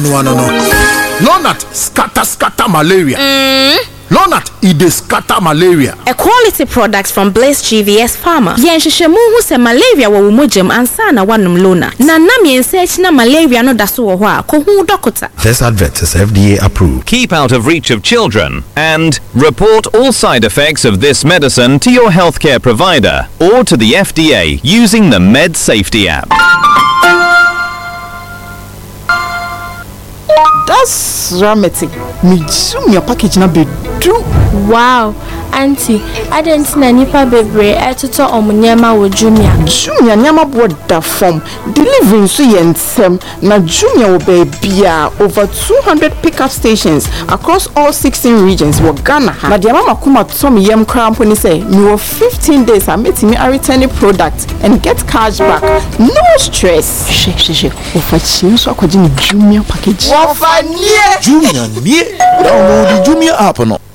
Lonat scatter malaria. Lonat ide scatter malaria. A quality product from Blaze GVS Pharma. Yenshishemu hu se malaria wa umojam ansana wanum Lona. Na nam yensearch na malaria no daso wo ho ko hu dokota. This advert is FDA approved. Keep out of reach of children and report all side effects of this medicine to your healthcare provider or to the FDA using the Med Safety app. That's dramatic. Me zoom your package na be do. Wow, auntie, I didn't know nipa bebre etuto omunyema wo Jumia. Jumia nyama board da form. Delivering so yensem na Jumia wo bebia over 200 pickup stations across all 16 regions wo Ghana. Na dia mama kuma tom yem krampo ni say me wo 15 days I meet me a returning product and get cash back. No stress. She. Ofa chin so akwaji ni Jumia package. Jumia nie. Download the Jumia app no.